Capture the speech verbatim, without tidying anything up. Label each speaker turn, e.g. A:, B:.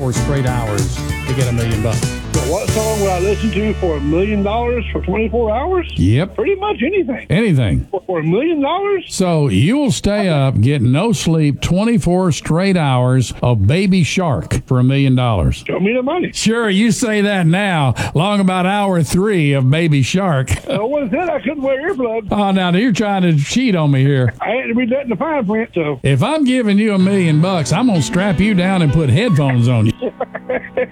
A: twenty-four straight hours to get a million bucks.
B: So what song would I listen to for a million dollars for twenty-four hours?
A: Yep.
B: Pretty much anything.
A: Anything.
B: For, for a million dollars?
A: So you will stay up, get no sleep, twenty-four straight hours of Baby Shark for a million dollars.
B: Show me the money.
A: Sure, you say that now. Long about hour three of Baby Shark.
B: No one said I couldn't wear earplugs.
A: Oh, now you're trying to cheat on me here.
B: I had to read that in the fine print, so.
A: If I'm giving you a million bucks, I'm going to strap you down and put headphones on you.